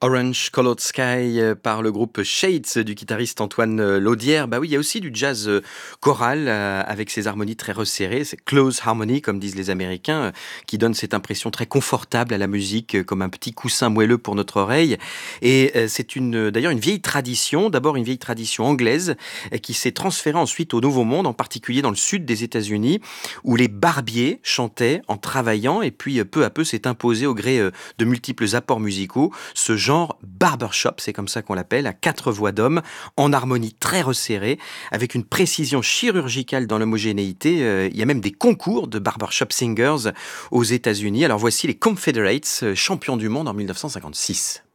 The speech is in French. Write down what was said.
Orange Colored Sky par le groupe Shades du guitariste Antoine Laudière. Bah oui, il y a aussi du jazz choral avec ses harmonies très resserrées, c'est close harmony comme disent les Américains, qui donne cette impression très confortable à la musique, comme un petit coussin moelleux pour notre oreille. Et c'est d'ailleurs une vieille tradition, d'abord une vieille tradition anglaise qui s'est transférée ensuite au Nouveau Monde, en particulier dans le sud des États-Unis, où les barbiers chantaient en travaillant et puis peu à peu s'est imposé au gré de multiples apports musicaux ce genre barbershop, c'est comme ça qu'on l'appelle, à 4 voix d'hommes, en harmonie très resserrée, avec une précision chirurgicale dans l'homogénéité. Il y a même des concours de barbershop singers aux États-Unis. Alors voici les Confederates, champions du monde en 1956.